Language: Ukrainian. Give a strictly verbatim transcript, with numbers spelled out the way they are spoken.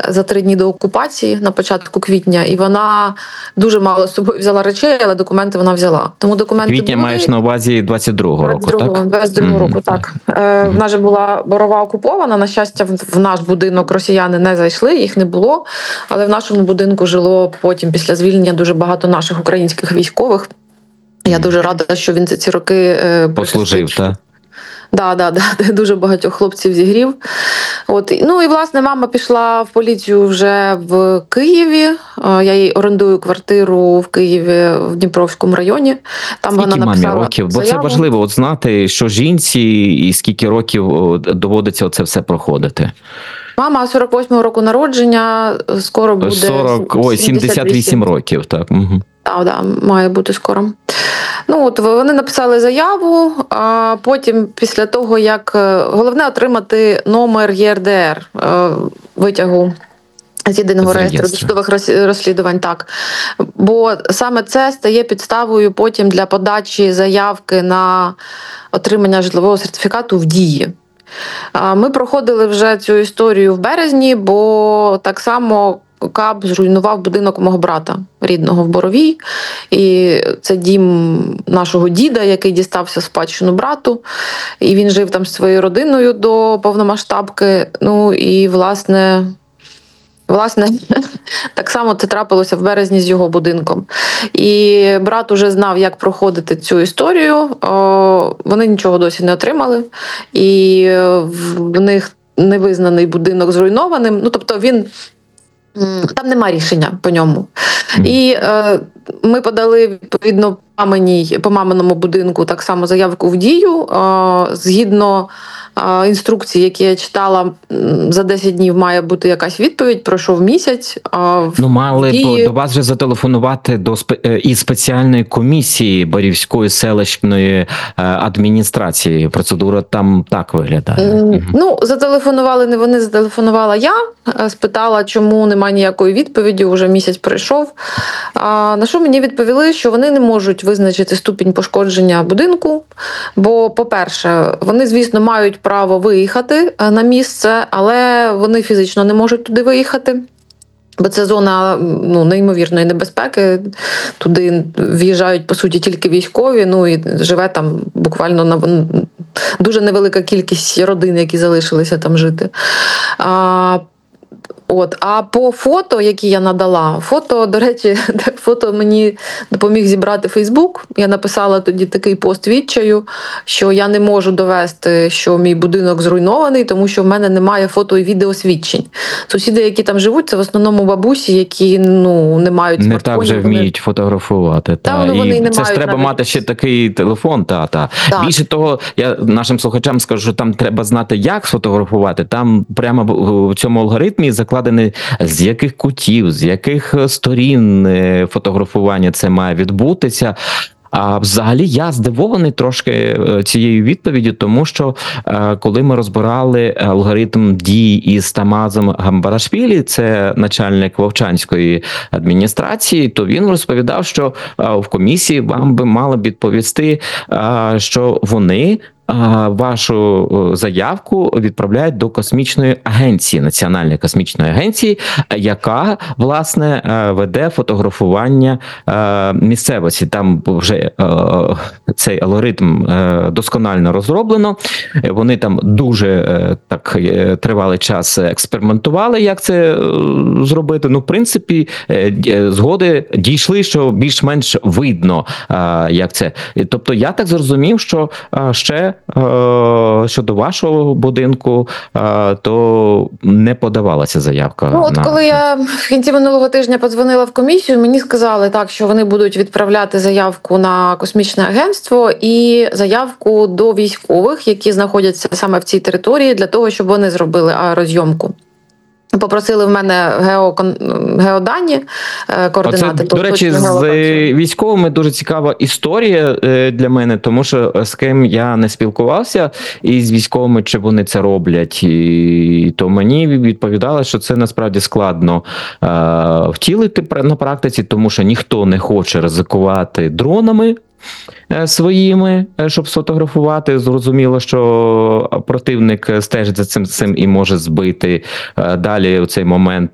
за три дні до окупації на початку квітня, і вона дуже мало з собою взяла речей, але документи вона взяла. Тому документи Квітня були. маєш на увазі двадцять другого року, так? двадцять другого року, так. Е, вона же була Борова окупована, на щастя, в, в наш будинок росіяни не зайшли, їх не було, але в нашому будинку жило потім, після звільнення, дуже багато наших українських військових. Я дуже рада, що він за ці роки е, послужив, так? Да, да, да, дуже багатьох хлопців зігрів. От. Ну і, власне, мама пішла в поліцію вже в Києві. Я їй орендую квартиру в Києві, в Дніпровському районі. Там скільки вона написала мамі років? Бо заяву. це важливо от знати, що жінці і скільки років доводиться це все проходити. Мама сорок восьмого року народження, скоро буде сорок, ой, сімдесят вісім років, так. Угу. Так, да, має бути скоро. Ну, от вони написали заяву, а потім, після того, як головне отримати номер Є Ер Де Ер, витягу з єдиного реєстру досудових розслідувань, так. Бо саме це стає підставою потім для подачі заявки на отримання житлового сертифікату в дії. Ми проходили вже цю історію в березні, бо так само КАП зруйнував будинок мого брата рідного в Боровій. І це дім нашого діда, який дістався в спадщину брату. І він жив там з своєю родиною до повномасштабки. Ну і, власне... Власне, так само це трапилося в березні з його будинком. І брат уже знав, як проходити цю історію. Вони нічого досі не отримали. І в них невизнаний будинок зруйнованим. Ну, тобто він... Там нема рішення по ньому. Mm. І е, ми подали, відповідно, по, маминій, по маминому будинку так само заявку в дію. Е, згідно е, інструкцій, які я читала, за десять днів має бути якась відповідь, пройшов місяць. Е, ну, мали дії... до вас же зателефонувати до спе... із спеціальної комісії Борівської селищної адміністрації. Процедура там так виглядає. Mm. Ну, зателефонували не вони, зателефонувала я, спитала, чому немає ніякої відповіді, вже місяць пройшов. А, на що мені відповіли, що вони не можуть визначити ступінь пошкодження будинку, бо, по-перше, вони, звісно, мають право виїхати на місце, але вони фізично не можуть туди виїхати. Бо це зона, ну, неймовірної небезпеки. Туди в'їжджають, по суті, тільки військові, ну і живе там буквально на дуже невелика кількість родин, які залишилися там жити. А, От, а по фото, які я надала, фото, до речі, фото мені допоміг зібрати Фейсбук. Я написала тоді такий пост відчаю, що я не можу довести, що мій будинок зруйнований, тому що в мене немає фото і відеосвідчень. Сусіди, які там живуть, це в основному бабусі, які, ну, не мають не смартфонів. Не так вже вміють фотографувати. Та. Та, вони і не це ж треба навіть мати ще такий телефон. Та, та. Так. Більше того, я нашим слухачам скажу, що там треба знати, як сфотографувати. Там прямо в цьому алгоритмі закладені, з яких кутів, з яких сторін фотографування це має відбутися. А взагалі я здивований трошки цією відповіддю, тому що коли ми розбирали алгоритм дій із Тамазом Гамбарашвілі, це начальник Вовчанської адміністрації, то він розповідав, що в комісії вам би мали відповісти, що вони вашу заявку відправляють до космічної агенції, Національної космічної агенції, яка, власне, веде фотографування місцевості. Там вже цей алгоритм досконально розроблено. Вони там дуже так тривалий час експериментували, як це зробити. Ну, в принципі, згоди дійшли, що більш-менш видно, як це. Тобто, я так зрозумів, що ще щодо вашого будинку, то не подавалася заявка. Ну, от на... коли я в кінці минулого тижня подзвонила в комісію, мені сказали так, що вони будуть відправляти заявку на космічне агентство і заявку до військових, які знаходяться саме в цій території, для того, щоб вони зробили аерозйомку. Попросили в мене гео, геодані, координати. Оце, до речі, з військовими дуже цікава історія для мене, тому що з ким я не спілкувався із військовими, чи вони це роблять, і то мені відповідали, що це насправді складно втілити на практиці, тому що ніхто не хоче ризикувати дронами своїми, щоб сфотографувати. Зрозуміло, що противник стежить за цим, цим і може збити. Далі у цей момент